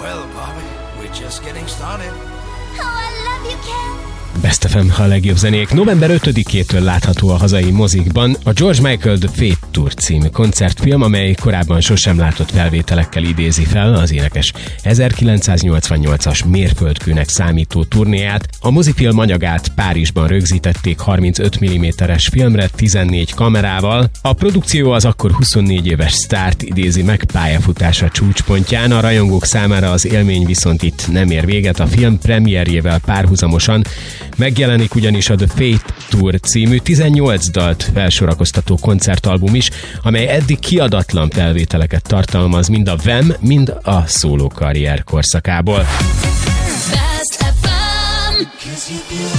Well, Bobby, we're just getting started. Oh, I love you, Ken. Best FM, a legjobb zenék. November 5-től látható a hazai mozikban a George Michael The Fate Tour című koncertfilm, amely korábban sosem látott felvételekkel idézi fel az énekes 1988-as mérföldkőnek számító turnéját. A mozifilm anyagát Párizsban rögzítették 35 mm-es filmre 14 kamerával. A produkció az akkor 24 éves sztárt idézi meg pályafutása csúcspontján. A rajongók számára az élmény viszont itt nem ér véget. A film premierjével párhuzamosan megjelenik ugyanis a The Fate Tour című 18 dalt felsorakoztató koncertalbum is, amely eddig kiadatlan felvételeket tartalmaz mind a Wham, mind a szóló karrier korszakából. Best FM.